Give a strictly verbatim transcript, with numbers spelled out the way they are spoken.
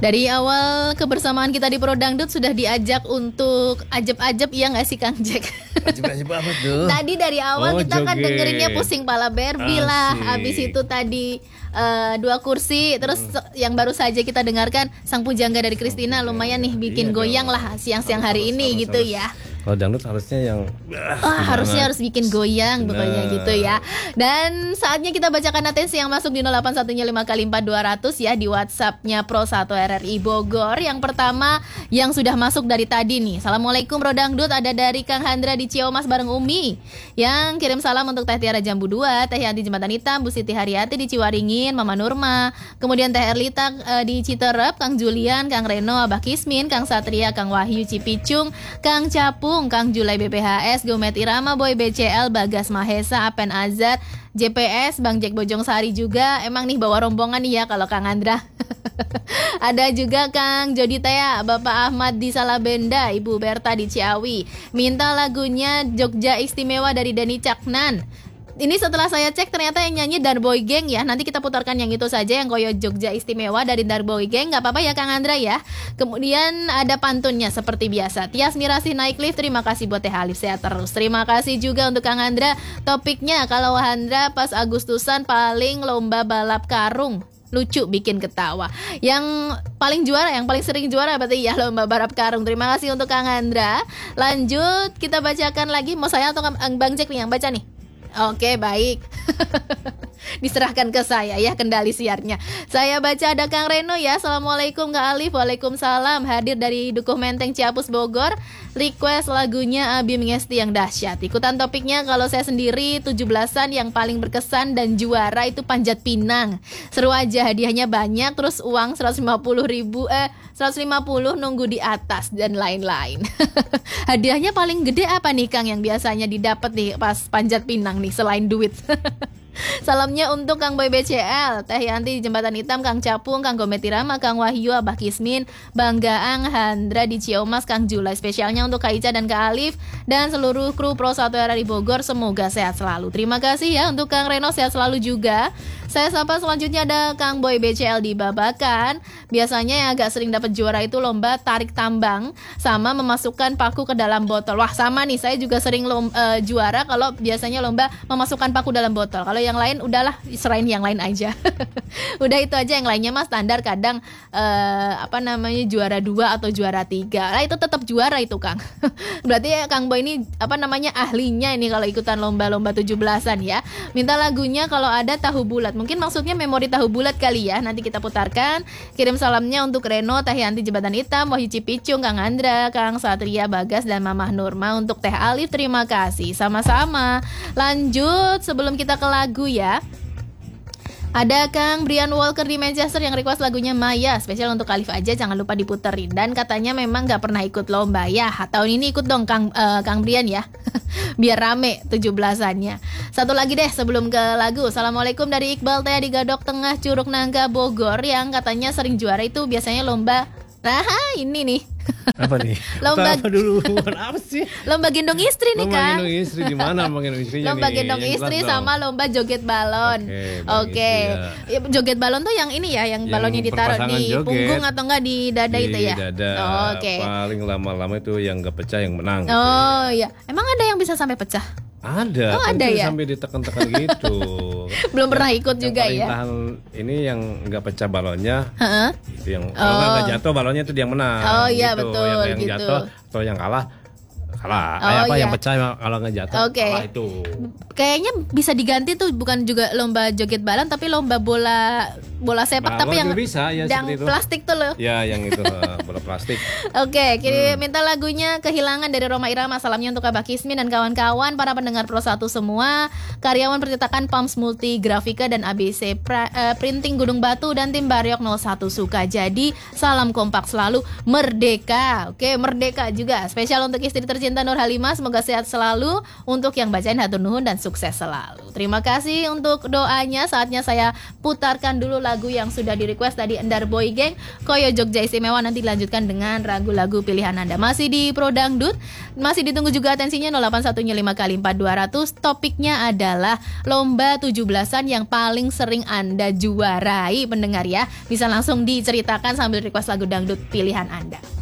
Dari awal kebersamaan kita di Pro Dangdut sudah diajak untuk ajeb-ajeb, ya nggak sih Kang Jack? Ajeb-ajeb apa tuh? Tadi dari awal Oh, kita kan joget. dengerinnya pusing pala Barbie lah. Habis itu tadi eh, dua kursi. Terus yang baru saja kita dengarkan Sang Pujangga dari Christina, lumayan nih bikin Iya goyang dong. lah siang-siang hari Harus, ini harus, gitu harus. ya. Kalau dangdut harusnya yang Wah, harusnya harus bikin goyang pokoknya gitu ya. Dan saatnya kita bacakan atensi yang masuk di nol delapan satu lima kali empat dua nol nol ya di WhatsApp-nya Pro satu R R I Bogor. Yang pertama yang sudah masuk dari tadi nih. Assalamualaikum Pro Dangdut, ada dari Kang Handra di Ciomas bareng Umi. Yang kirim salam untuk Teh Tiara Jambu dua, Teh Yanti Jembatan Hitam, Bu Siti Haryati di Ciwaringin, Mama Nurma. Kemudian Teh Erlita eh, di Citerep, Kang Julian, Kang Reno, Abah Kismin, Kang Satria, Kang Wahyu Cipicung, Kang Capung, Kang Julai B P H S, Gomet Irama, Boy B C L, Bagas Mahesa, Apen Azar, J P S, Bang Jack Bojong Sari juga. Emang nih bawa rombongan nih ya kalau Kang Andra. Ada juga Kang Jody Tea, Bapak Ahmad di Salabenda, Ibu Berta di Ciawi. Minta lagunya Jogja Istimewa dari Dani Caknan. Ini setelah saya cek ternyata yang nyanyi Darboy Gang ya. Nanti kita putarkan yang itu saja, yang Koyo Jogja Istimewa dari Darboy Gang. Gak apa-apa ya Kang Andra ya. Kemudian ada pantunnya seperti biasa. Tias Mirasih naik lift, terima kasih buat Teh Alif, sehat terus. Terima kasih juga untuk Kang Andra. Topiknya kalau Andra pas Agustusan paling lomba balap karung. Lucu, bikin ketawa. Yang paling juara, yang paling sering juara berarti ya lomba balap karung. Terima kasih untuk Kang Andra. Lanjut kita bacakan lagi. Mau saya atau Bang Jack nih yang baca nih? Oke, baik. Diserahkan ke saya ya kendali siarnya. Saya baca ada Kang Reno ya. Assalamualaikum Kak Alif. Waalaikumsalam. Hadir dari Dukuh Menteng Ciapus Bogor. Request lagunya Abi Mengesti yang dahsyat. Ikutan topiknya kalau saya sendiri tujuh belasan yang paling berkesan dan juara itu Panjat Pinang. Seru aja, hadiahnya banyak, terus uang seratus lima puluh ribu eh seratus lima puluh nunggu di atas dan lain-lain. Hadiahnya paling gede apa nih Kang yang biasanya didapat nih pas Panjat Pinang nih selain duit? Salamnya untuk Kang Boy B C L, Teh Yanti di Jembatan Hitam, Kang Capung, Kang Gometirama, Kang Wahyu, Abah Kismin, Bang Gaang, Handra di Ciomas, Kang Julai. Spesialnya untuk Kak Ica dan Kak Alif dan seluruh kru Pro satu R R I Bogor. Semoga sehat selalu. Terima kasih ya untuk Kang Reno, sehat selalu juga. Saya sapa selanjutnya ada Kang Boy B C L di Babakan. Biasanya yang agak sering dapat juara itu lomba tarik tambang sama memasukkan paku ke dalam botol. Wah, sama nih, saya juga sering lom, uh, juara kalau biasanya lomba memasukkan paku dalam botol. Kalau yang lain udahlah, serain yang lain aja. Udah itu aja, yang lainnya mah standar, kadang uh, apa namanya juara dua atau juara tiga. Nah itu tetap juara itu Kang. Berarti ya Kang Boy ini apa namanya ahlinya ini kalau ikutan lomba-lomba tujuh belasan ya. Minta lagunya kalau ada tahu bulat. Mungkin maksudnya memori tahu bulat kali ya. Nanti kita putarkan. Kirim salamnya untuk Reno, Teh Yanti Jembatan Hitam, Wahyu Cipicung, Kang Andra, Kang Satria, Bagas, dan Mamah Nurma. Untuk Teh Alif terima kasih. Sama-sama. Lanjut sebelum kita ke lagu ya. Ada Kang Brian Walker di Manchester yang request lagunya Maya. Spesial untuk Alif aja, jangan lupa diputerin. Dan katanya memang gak pernah ikut lomba. Ya, tahun ini ikut dong Kang, uh, Kang Brian ya. Biar rame tujuh belasannya. Satu lagi deh sebelum ke lagu. Assalamualaikum dari Iqbal Teh di Gadok Tengah, Curug Nangka, Bogor. Yang katanya sering juara itu biasanya lomba. Nah, ini nih. Apa nih? Lomba apa dulu? Apa sih? Lomba gendong istri nih Lomba Kang. gendong istri di mana? Lomba gendong istrinya Lomba nih? gendong Yang istri jelas sama dong. lomba joget balon. Oke, Oke. ya. Ya, joget balon tuh yang ini ya, yang, Yang balonnya ditaruh perpasangan di joget. punggung atau enggak di dada Di itu ya? dada. Oh, oke. Paling lama-lama itu yang gak pecah yang menang. Oh iya. Emang ada yang bisa sampai pecah? Ada. Oh, ada itu ya? Sampai ditekan-tekan gitu. Belum pernah ikut Yang juga paling ya. Tahan ini yang nggak pecah balonnya. Heeh. Itu yang kalau Oh. nggak jatuh balonnya itu dia yang menang. Oh, iya, gitu. betul, Yang, yang gitu. jatuh atau yang kalah kalah. Oh, Eh, apa iya. yang pecah kalau nggak jatuh Oke. kalah itu. Kayaknya bisa diganti tuh, bukan juga lomba joget balon tapi lomba bola bola sepak Balon tapi yang juga bisa, ya, yang seperti itu. plastik tuh loh. Ya yang itu eh, bola plastik. Oke, kirim Hmm. minta lagunya Kehilangan dari Roma Irama. Salamnya untuk Abah Kismin dan kawan-kawan, para pendengar Pro satu semua, karyawan percetakan Pams Multi Grafika dan A B C pra, eh, Printing Gunung Batu dan tim Baryok nol satu Suka. Jadi salam kompak selalu, merdeka. Oke, merdeka juga. Spesial untuk istri tercinta Nur Halimah, semoga sehat selalu. Untuk yang bacain hatur nuhun dan sukses selalu. Terima kasih untuk doanya. Saatnya saya putarkan dulu lagu lagu yang sudah di request tadi Endar Boy Gang, Koyo Jogja Istimewa. Nanti dilanjutkan dengan lagu-lagu pilihan Anda. Masih di Pro Dangdut, masih ditunggu juga atensinya nol delapan satu lima kali empat dua ratus. Topiknya adalah lomba tujuh belasan yang paling sering Anda juarai pendengar ya. Bisa langsung diceritakan sambil request lagu dangdut pilihan Anda.